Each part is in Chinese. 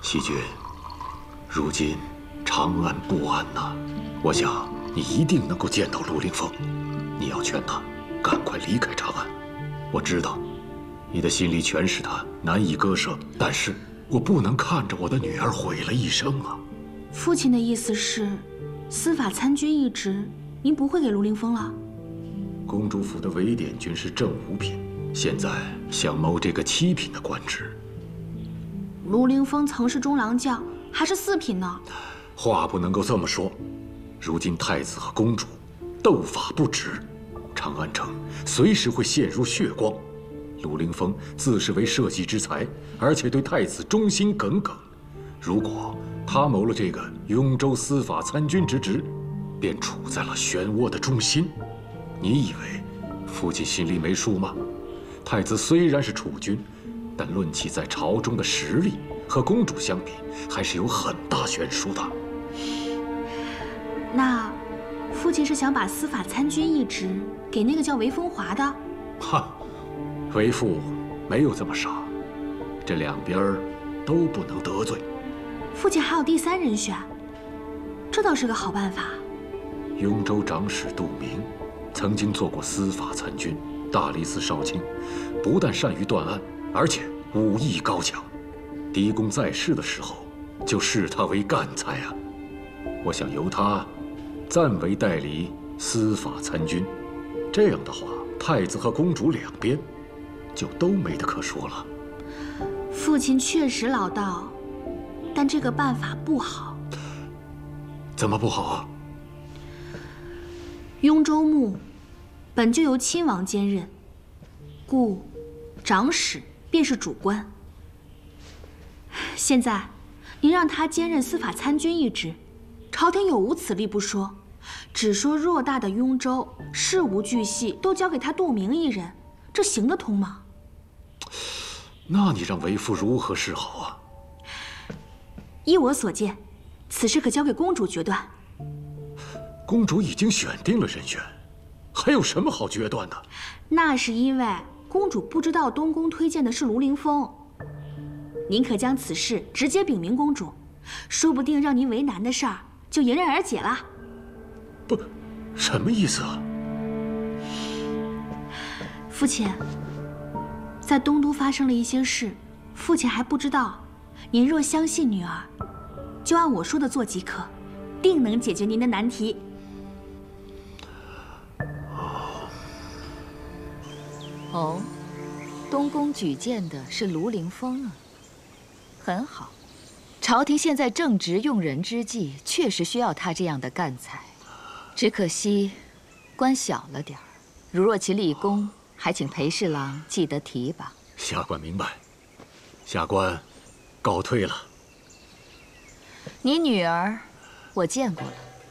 熹君，如今长安不安呐，我想你一定能够见到卢凌风。你要劝他赶快离开长安。我知道，你的心里全是他，难以割舍。但是我不能看着我的女儿毁了一生啊！ 父亲的意思是，司法参军一职，您不会给卢凌风了？ 公主府的韦典军是正五品，现在想谋这个7品的官职。 卢凌风曾是中郎将，还是4品呢？ 话不能够这么说。如今太子和公主斗法不止，长安城随时会陷入血光。卢凌风自视为社稷之才，而且对太子忠心耿耿。如果他谋了这个雍州司法参军之职，便处在了漩涡的中心。你以为父亲心里没数吗？太子虽然是储君，但论起在朝中的实力，和公主相比，还是有很大悬殊的。 那，父亲是想把司法参军一职给那个叫韦风华的？ 哈，韦父没有这么傻，这两边都不能得罪。 父亲还有第3人选，这倒是个好办法。 雍州长史杜明曾经做过司法参军、大理寺少卿，不但善于断案，而且武艺高强。狄公在世的时候就视他为干才啊！我想由他暂为代理司法参军，这样的话，太子和公主两边就都没得可说了。 父亲确实老道，但这个办法不好。 怎么不好啊？ 雍州牧本就由亲王兼任，故长史便是主官。现在您让他兼任司法参军一职，朝廷有无此力不说，只说偌大的雍州事无巨细都交给他杜明一人，这行得通吗？ 那你让为父如何是好啊？ 依我所见，此事可交给公主决断。 公主已经选定了人选，还有什么好决断的？ 那是因为公主不知道东宫推荐的是卢凌风。您可将此事直接禀明公主，说不定让您为难的事儿就迎刃而解了。 不，什么意思啊？ 父亲，在东都发生了一些事，父亲还不知道。您若相信女儿，就按我说的做即可，定能解决您的难题。 哦，东宫举荐的是卢凌风啊，很好。朝廷现在正值用人之际，确实需要他这样的干才。只可惜，官小了点儿。如若其立功，还请裴侍郎记得提拔。 下官明白，下官告退了。 你女儿，我见过了，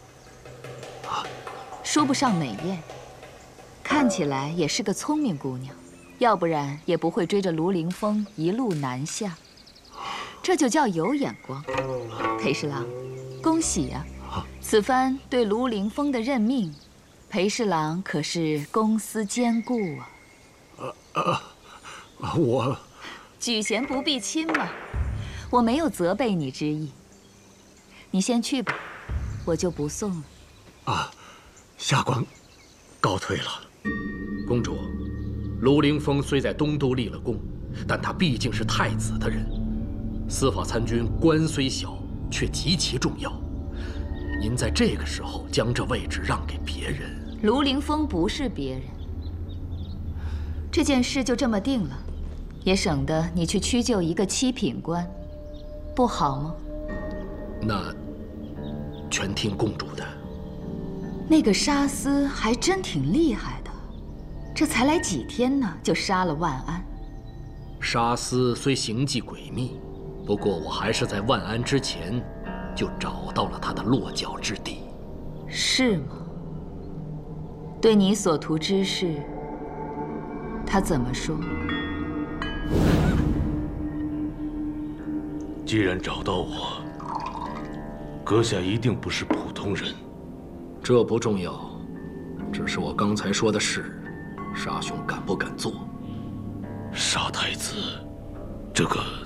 说不上美艳，看起来也是个聪明姑娘，要不然也不会追着卢凌风一路南下。这就叫有眼光。裴侍郎，恭喜呀！此番对卢凌风的任命，裴侍郎可是公私兼顾啊。 我举贤不避亲嘛，我没有责备你之意。你先去吧，我就不送了。 啊，下官告退了。 公主，卢凌风虽在东都立了功，但他毕竟是太子的人。司法参军官虽小，却极其重要。您在这个时候将这位置让给别人， 卢凌风不是别人。这件事就这么定了，也省得你去屈就一个7品官，不好吗？ 那全听公主的。 那个沙司还真挺厉害的，这才来几天呢，就杀了万安。 沙司虽行迹诡秘，不过我还是在万安之前就找到了他的落脚之地。 是吗？对你所图之事，他怎么说？ 既然找到我，阁下一定不是普通人。 这不重要，只是我刚才说的事，沙兄敢不敢做？ 杀太子，这个